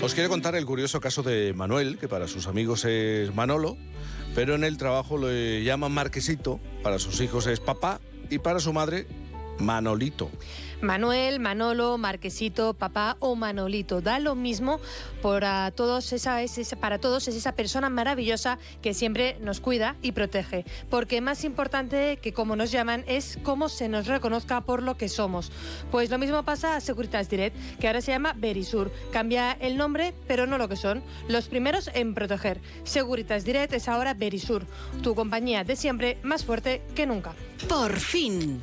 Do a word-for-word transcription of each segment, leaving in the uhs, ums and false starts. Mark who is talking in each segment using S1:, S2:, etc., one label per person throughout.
S1: Os quiero contar el curioso caso de Manuel, que para sus amigos es Manolo, pero en el trabajo le llaman Marquesito, para sus hijos es papá y para su madre Manolito.
S2: Manuel, Manolo, Marquesito, papá o Manolito. Da lo mismo para todos, esa, es esa, para todos es esa persona maravillosa que siempre nos cuida y protege. Porque más importante que cómo nos llaman es cómo se nos reconozca por lo que somos. Pues lo mismo pasa a Securitas Direct, que ahora se llama Verisur. Cambia el nombre, pero no lo que son. Los primeros en proteger. Securitas Direct es ahora Verisur, tu compañía de siempre más fuerte que nunca.
S3: Por fin.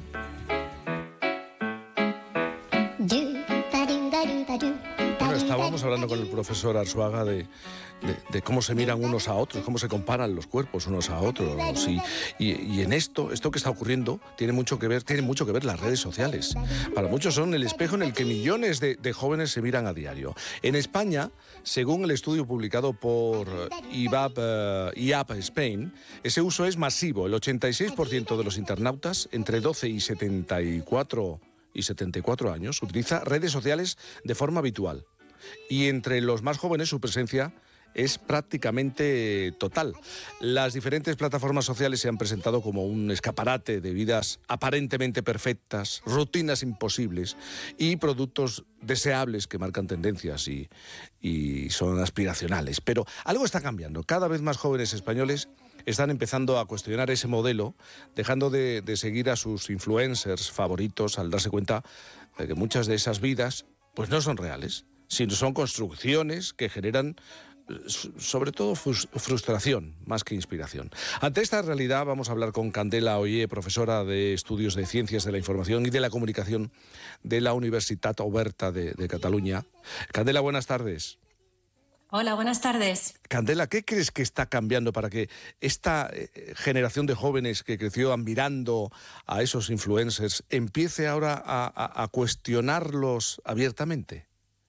S1: Bueno, estábamos hablando con el profesor Arzuaga de, de, de cómo se miran unos a otros, cómo se comparan los cuerpos unos a otros. Y, y, y en esto, esto que está ocurriendo, tiene mucho que ver, tiene mucho que ver las redes sociales. Para muchos son el espejo en el que millones de, de jóvenes se miran a diario. En España, según el estudio publicado por I A P, uh, I A P Spain, ese uso es masivo. El ochenta y seis por ciento de los internautas entre doce y setenta y cuatro y setenta y cuatro años utiliza redes sociales de forma habitual. Y entre los más jóvenes su presencia es prácticamente total. Las diferentes plataformas sociales se han presentado como un escaparate de vidas aparentemente perfectas, rutinas imposibles y productos deseables que marcan tendencias y, y son aspiracionales. Pero algo está cambiando. Cada vez más jóvenes españoles están empezando a cuestionar ese modelo, dejando de, de seguir a sus influencers favoritos al darse cuenta de que muchas de esas vidas pues no son reales, sino son construcciones que generan sobre todo frustración más que inspiración. Ante esta realidad vamos a hablar con Candela Ollé, profesora de Estudios de Ciencias de la Información y de la Comunicación de la Universitat Oberta de, de Cataluña. Candela, buenas tardes.
S4: Hola, buenas tardes.
S1: Candela, ¿qué crees que está cambiando para que esta eh, generación de jóvenes que creció admirando a esos influencers empiece ahora a, a, a cuestionarlos abiertamente?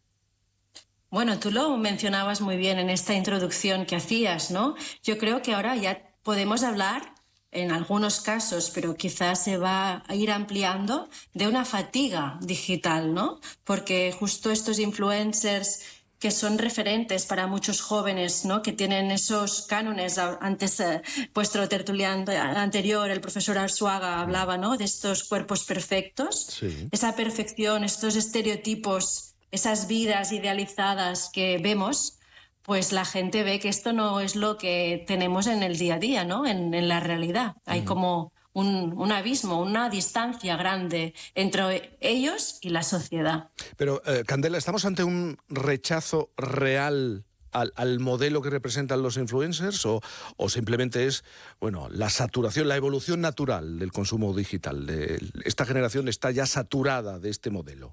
S4: Bueno, tú lo mencionabas muy bien en esta introducción que hacías, ¿no? Yo creo que ahora ya podemos hablar, en algunos casos, pero quizás se va a ir ampliando, de una fatiga digital, ¿no? Porque justo estos influencers que son referentes para muchos jóvenes, ¿no? Que tienen esos cánones. Antes, eh, vuestro tertuliano anterior, el profesor Arzuaga, hablaba, ¿no? De estos cuerpos perfectos, sí. Esa perfección, estos estereotipos, esas vidas idealizadas que vemos, pues la gente ve que esto no es lo que tenemos en el día a día, ¿no? En, en la realidad. Hay uh-huh. como un, un abismo, una distancia grande entre ellos y la sociedad.
S1: Pero, eh, Candela, ¿estamos ante un rechazo real al, al modelo que representan los influencers o, o simplemente es, bueno, la saturación, la evolución natural del consumo digital? De, esta generación está ya saturada de este modelo.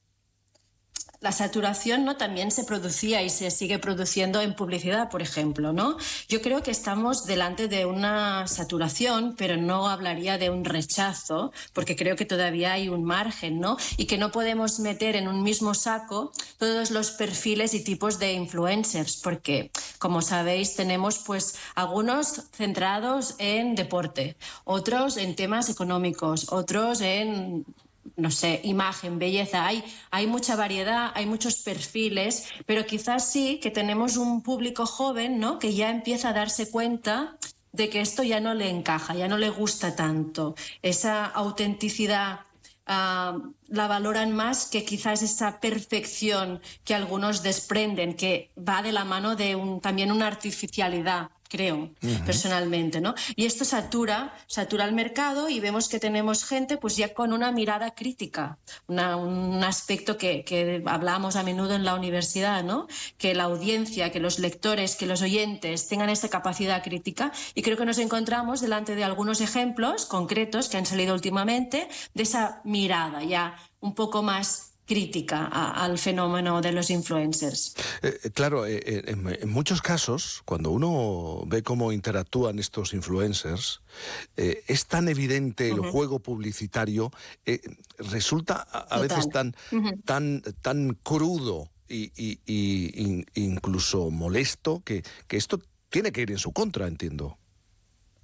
S4: La saturación, ¿no? También se producía y se sigue produciendo en publicidad, por ejemplo, ¿no? Yo creo que estamos delante de una saturación, pero no hablaría de un rechazo, porque creo que todavía hay un margen, ¿no? Y que no podemos meter en un mismo saco todos los perfiles y tipos de influencers, porque, como sabéis, tenemos pues algunos centrados en deporte, otros en temas económicos, otros en, no sé, imagen, belleza. Hay, hay mucha variedad, hay muchos perfiles, pero quizás sí que tenemos un público joven, ¿no? Que ya empieza a darse cuenta de que esto ya no le encaja, ya no le gusta tanto. Esa autenticidad uh, la valoran más que quizás esa perfección que algunos desprenden, que va de la mano de un, también una artificialidad, creo, uh-huh. personalmente, ¿no? Y esto satura, satura el mercado y vemos que tenemos gente pues ya con una mirada crítica, una, un aspecto que, que hablamos a menudo en la universidad, ¿no? Que la audiencia, que los lectores, que los oyentes tengan esta capacidad crítica, y creo que nos encontramos delante de algunos ejemplos concretos que han salido últimamente de esa mirada ya un poco más crítica a, al fenómeno de los influencers.
S1: Eh, claro, eh, en, en muchos casos, cuando uno ve cómo interactúan estos influencers, eh, es tan evidente el uh-huh. juego publicitario, eh, resulta a, a veces tan, uh-huh. tan, tan crudo y, y, y, y incluso molesto que, que esto tiene que ir en su contra, entiendo.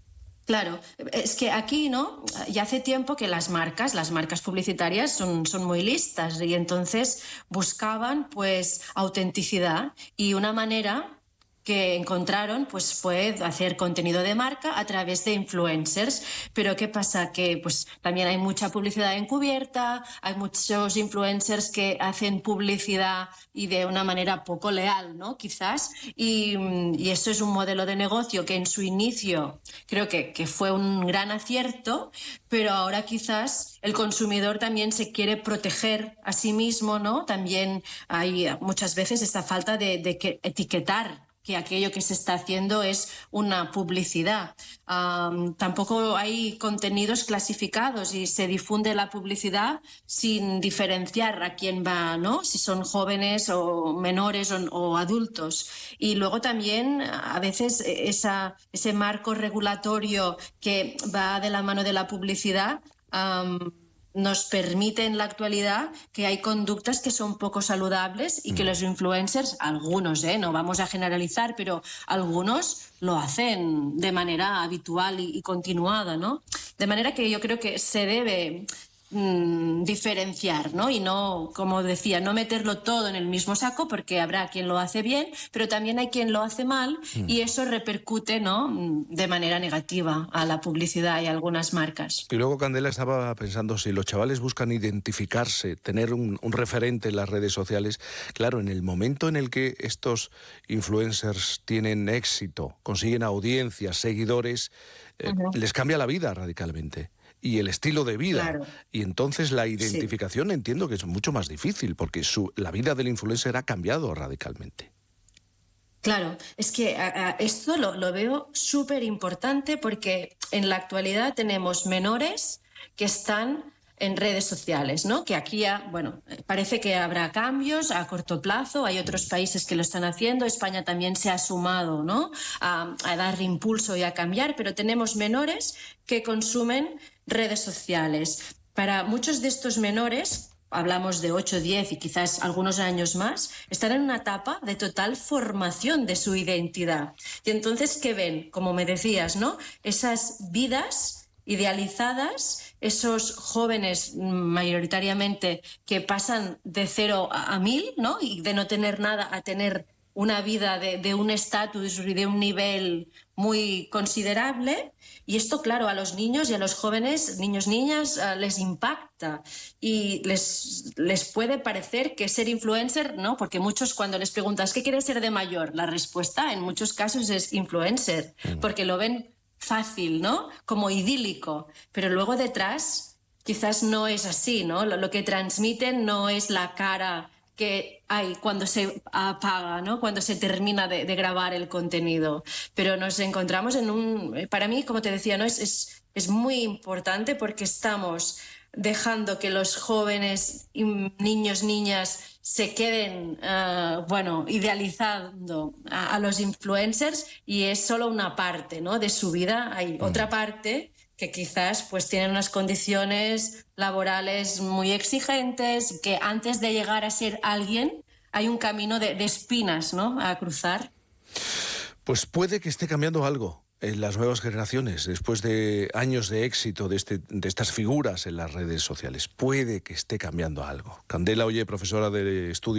S4: Claro, es que aquí, ¿no? Ya hace tiempo que las marcas, las marcas publicitarias son, son muy listas y entonces buscaban pues autenticidad y una manera que encontraron pues fue hacer contenido de marca a través de influencers. Pero ¿qué pasa? Que pues también hay mucha publicidad encubierta, hay muchos influencers que hacen publicidad y de una manera poco leal, ¿no? Quizás. Y, y eso es un modelo de negocio que en su inicio creo que, que fue un gran acierto, pero ahora quizás el consumidor también se quiere proteger a sí mismo, ¿no? También hay muchas veces esta falta de, de que etiquetar que aquello que se está haciendo es una publicidad. Um, tampoco hay contenidos clasificados y se difunde la publicidad sin diferenciar a quién va, ¿no? Si son jóvenes o menores o, o adultos. Y luego también a veces esa, ese marco regulatorio que va de la mano de la publicidad um, nos permite en la actualidad que hay conductas que son poco saludables y que los influencers, algunos, ¿eh? No vamos a generalizar, pero algunos lo hacen de manera habitual y, y continuada, ¿no? De manera que yo creo que se debe mmm, diferenciar, ¿no? Y no, como decía, no meterlo todo en el mismo saco, porque habrá quien lo hace bien, pero también hay quien lo hace mal y eso repercute, ¿no? De manera negativa a la publicidad y a algunas marcas.
S1: Y luego, Candela, estaba pensando, si los chavales buscan identificarse, tener un, un referente en las redes sociales, claro, en el momento en el que estos influencers tienen éxito, consiguen audiencias, seguidores, eh, uh-huh. les cambia la vida radicalmente. Y el estilo de vida. Claro. Y entonces la identificación sí. entiendo que es mucho más difícil, porque su, la vida del influencer ha cambiado radicalmente.
S4: Claro, es que a, a, esto lo, lo veo súper importante porque en la actualidad tenemos menores que están en redes sociales, ¿no? Que aquí ya, bueno, parece que habrá cambios a corto plazo, hay otros países que lo están haciendo, España también se ha sumado, ¿no? A, a dar impulso y a cambiar, pero tenemos menores que consumen redes sociales. Para muchos de estos menores, hablamos de ocho, diez y quizás algunos años más, están en una etapa de total formación de su identidad. Y entonces, ¿qué ven? Como me decías, ¿no? Esas vidas idealizadas, esos jóvenes mayoritariamente que pasan de cero a, a mil, ¿no? Y de no tener nada a tener una vida de, de un estatus y de un nivel muy considerable. Y esto, claro, a los niños y a los jóvenes, niños, niñas, uh, les impacta y les, les puede parecer que ser influencer, ¿no? Porque muchos, cuando les preguntas ¿qué quieres ser de mayor?, la respuesta en muchos casos es influencer, porque lo ven fácil, ¿no? Como idílico, pero luego detrás quizás no es así, ¿no? Lo, lo que transmiten no es la cara que hay cuando se apaga, ¿no? Cuando se termina de, de grabar el contenido. Pero nos encontramos en un... Para mí, como te decía, ¿no? es, es, es muy importante porque estamos dejando que los jóvenes, niños, niñas, se queden, uh, bueno, idealizando a, a los influencers y es solo una parte, ¿no? de su vida. Hay mm. otra parte que quizás pues tienen unas condiciones laborales muy exigentes, que antes de llegar a ser alguien hay un camino de, de espinas, ¿no? a cruzar.
S1: Pues puede que esté cambiando algo en las nuevas generaciones, después de años de éxito de, este, de estas figuras en las redes sociales. Puede que esté cambiando algo. Candela Oller, profesora de estudios